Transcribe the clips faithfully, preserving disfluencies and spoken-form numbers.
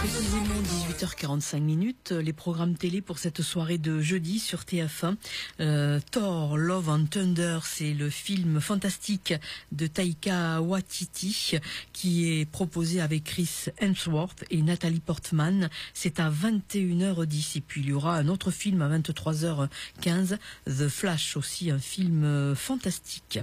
Précisément dix-huit heures quarante-cinq minutes, les programmes télé pour cette soirée de jeudi sur T F un. Euh, Thor, Love and Thunder, c'est le film fantastique de Taika Waititi qui est proposé avec Chris Hemsworth et Nathalie Portman. C'est à vingt et une heures dix. Et puis il y aura un autre film à vingt-trois heures quinze, The Flash, aussi un film fantastique.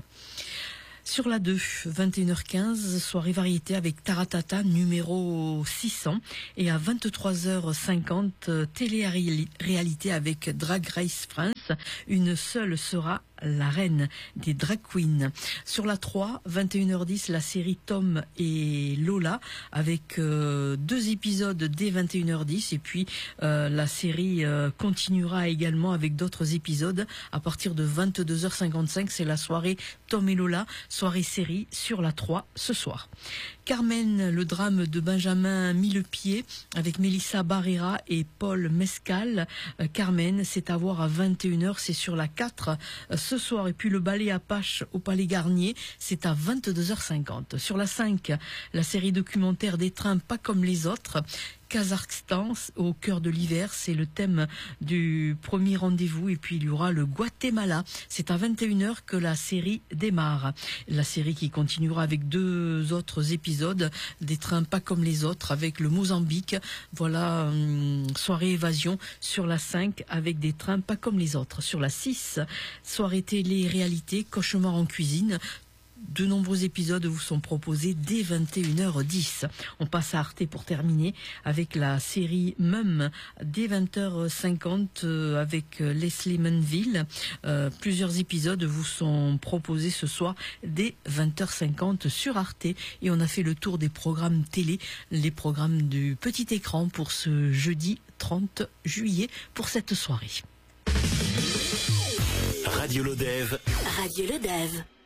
Sur la deux, vingt et une heures quinze, soirée variété avec Taratata numéro six cents. Et à vingt-trois heures cinquante, télé-réalité avec Drag Race France. Une seule sera la reine des drag queens. Sur la trois, vingt et une heures dix, la série Tom et Lola avec euh, deux épisodes dès vingt et une heures dix. Et puis euh, la série euh, continuera également avec d'autres épisodes à partir de vingt-deux heures cinquante-cinq. C'est la soirée Tom et Lola, soirée série sur la trois ce soir. Carmen, le drame de Benjamin Millepied avec Mélissa Barrera et Paul Mescal. Euh, Carmen, c'est à voir à vingt et une heures, c'est sur la quatre euh, ce soir. Et puis le ballet Apache au Palais Garnier, c'est à vingt-deux heures cinquante. Sur la cinq, la série documentaire des trains pas comme les autres. Kazakhstan au cœur de l'hiver, c'est le thème du premier rendez-vous. Et puis il y aura le Guatemala, c'est à vingt et une heures que la série démarre. La série qui continuera avec deux autres épisodes, des trains pas comme les autres, avec le Mozambique. Voilà, hum, soirée évasion sur la cinq avec des trains pas comme les autres. Sur la six, soirée télé-réalité, cauchemar en cuisine. De nombreux épisodes vous sont proposés dès vingt et une heures dix. On passe à Arte pour terminer avec la série Mum dès vingt heures cinquante euh, avec Leslie Manville. Euh, plusieurs épisodes vous sont proposés ce soir dès vingt heures cinquante sur Arte. Et on a fait le tour des programmes télé, les programmes du petit écran pour ce jeudi trente juillet pour cette soirée. Radio Lodève. Radio Lodève.